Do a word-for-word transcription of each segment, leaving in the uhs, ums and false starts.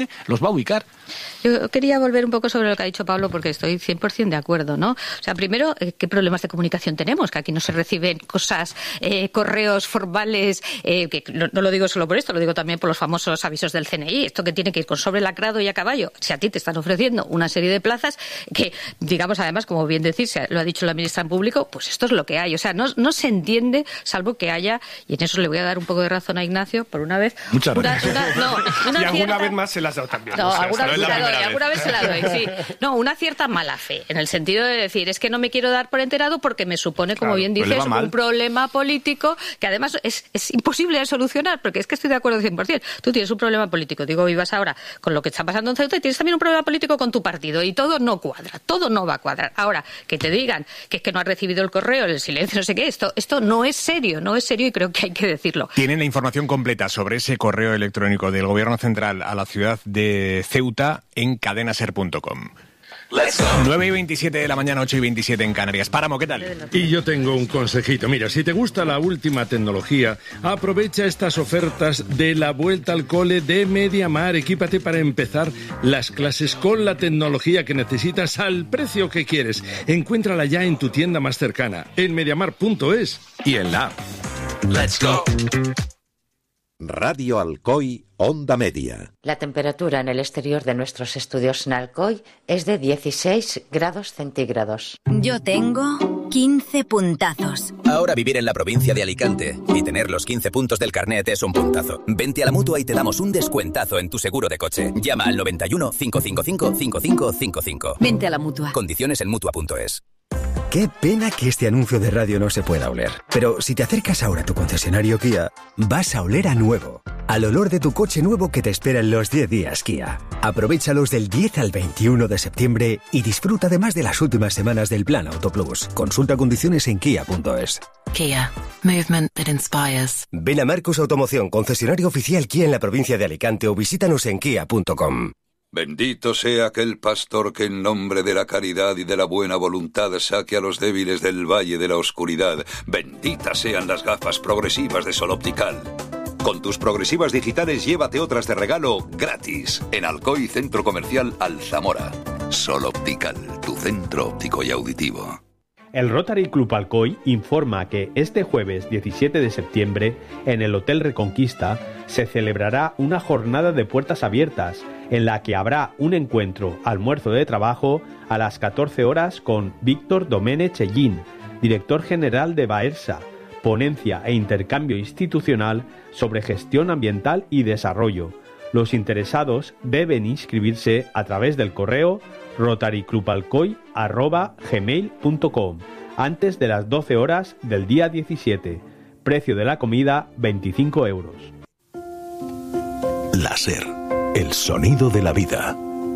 los va a ubicar. Yo quería volver un poco sobre lo que ha dicho Pablo, porque estoy cien por ciento de acuerdo, ¿no? O sea, primero, ¿qué problemas de comunicación tenemos? Que aquí no se reciben cosas, eh, correos formales, eh, que no, no lo digo solo por esto, lo digo también por los famosos avisos del C N I, esto que tiene que ir con sobre lacrado y a caballo. Si a ti te están ofreciendo una serie de plazas que, digamos, además, como bien decís, lo ha dicho la ministra en público, pues esto es lo que hay. O sea, no, no se entiende, salvo que haya, y en eso le voy a dar un poco de razón a Ignacio, por una vez. Muchas una, gracias. Una, no, una y alguna cierta... vez más se las ha dado también. No, o sea, alguna vez no se es la doy, vez. alguna vez se la doy, sí. No, una cierta mala fe, en el sentido de decir, es que no me quiero dar por enterado porque me supone, como Claro, bien pues dices, un problema político que además es, es imposible de solucionar, porque es que estoy de acuerdo cien por ciento. Tú tienes un problema político, digo, vivas ahora con lo que está pasando en Ceuta, y tienes también un problema político con tu partido, y todo no cuadra, todo no va a cuadrar. Ahora, que te digan que es que no has recibido el correo, el silencio, no sé qué, esto, esto no es serio, no es serio, y creo que hay que decirlo. Tienen la información completa sobre ese correo electrónico del Gobierno Central a la ciudad de Ceuta en cadenaser punto com. nueve y veintisiete de la mañana, ocho y veintisiete en Canarias. Páramo, ¿qué tal? Y yo tengo un consejito. Mira, si te gusta la última tecnología, aprovecha estas ofertas de la vuelta al cole de MediaMar. Equípate para empezar las clases con la tecnología que necesitas al precio que quieres. Encuéntrala ya en tu tienda más cercana, en mediamar punto es y en la app. Let's go. Radio Alcoy, Onda Media. La temperatura en el exterior de nuestros estudios en Alcoy es de dieciséis grados centígrados. Yo tengo quince puntazos. Ahora vivir en la provincia de Alicante y tener los quince puntos del carnet es un puntazo. Vente a la Mutua y te damos un descuentazo en tu seguro de coche. Llama al noventa y uno, cinco cinco cinco, cinco cinco cinco cinco. Vente a la Mutua. Condiciones en mutua punto es. Qué pena que este anuncio de radio no se pueda oler. Pero si te acercas ahora a tu concesionario Kia, vas a oler a nuevo. Al olor de tu coche nuevo que te espera en los diez días Kia. Aprovéchalos del diez al veintiuno de septiembre y disfruta además de las últimas semanas del Plan Auto Plus. Consulta condiciones en kia punto es. Kia. Movement that inspires. Ven a Marcos Automoción, concesionario oficial Kia en la provincia de Alicante, o visítanos en kia punto com. Bendito sea aquel pastor que en nombre de la caridad y de la buena voluntad saque a los débiles del valle de la oscuridad. Benditas sean las gafas progresivas de Sol Optical. Con tus progresivas digitales llévate otras de regalo gratis en Alcoy Centro Comercial Alzamora. Sol Optical, tu centro óptico y auditivo. El Rotary Club Alcoy informa que este jueves diecisiete de septiembre en el Hotel Reconquista se celebrará una jornada de puertas abiertas en la que habrá un encuentro almuerzo de trabajo a las catorce horas con Víctor Domene Chellín, director general de Baersa, ponencia e intercambio institucional sobre gestión ambiental y desarrollo. Los interesados deben inscribirse a través del correo rotaryclubalcoy arroba gmail punto com antes de las doce horas del día diecisiete. Precio de la comida veinticinco euros. La SER, el sonido de la vida.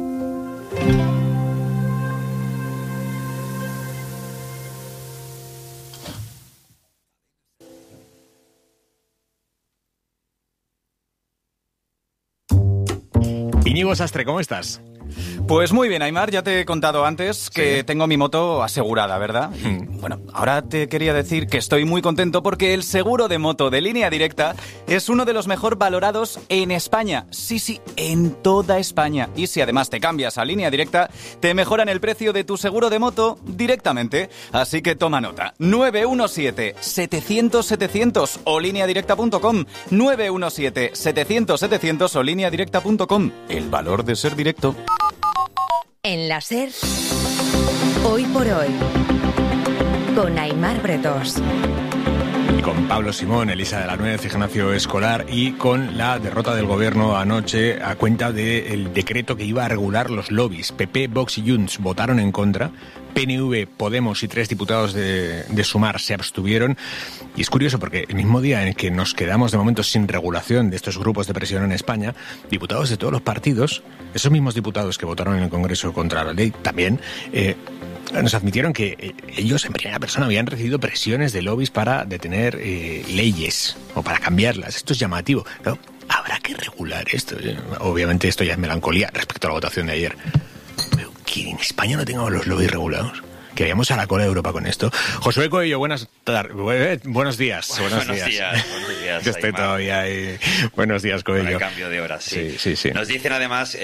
Íñigo Sastre, ¿cómo estás? Pues muy bien, Aimar, ya te he contado antes que sí. Tengo mi moto asegurada, ¿verdad? Y, hmm. bueno, ahora te quería decir que estoy muy contento porque el seguro de moto de Línea Directa es uno de los mejor valorados en España. Sí, sí, en toda España. Y si además te cambias a Línea Directa, te mejoran el precio de tu seguro de moto directamente. Así que toma nota. nueve uno siete, setecientos, setecientos o línea directa punto com. nueve uno siete, setecientos, setecientos o línea directa punto com. El valor de ser directo. En la SER, Hoy por Hoy, con Aimar Bretós. Y con Pablo Simón, Elisa de la Nuez, Ignacio Escolar, y con la derrota del gobierno anoche a cuenta del decreto que iba a regular los lobbies. P P, Vox y Junts votaron en contra. P N V, Podemos y tres diputados de, de Sumar se abstuvieron. Y es curioso porque el mismo día en el que nos quedamos de momento sin regulación de estos grupos de presión en España, diputados de todos los partidos, esos mismos diputados que votaron en el Congreso contra la ley también, eh, nos admitieron que eh, ellos en primera persona habían recibido presiones de lobbies para detener eh, leyes o para cambiarlas. Esto es llamativo, ¿no? Habrá que regular esto. ¿eh? Obviamente esto ya es melancolía respecto a la votación de ayer. Pero que en España no tengamos los lobbies regulados. que vayamos a la cola de Europa con esto. Josué Coello, buenas tardes, buenos días. Buenos, buenos días. días. Buenos días. Yo estoy todavía ahí. Buenos días, Coello. Con el cambio de horas, sí. Sí, sí, sí. Nos dicen además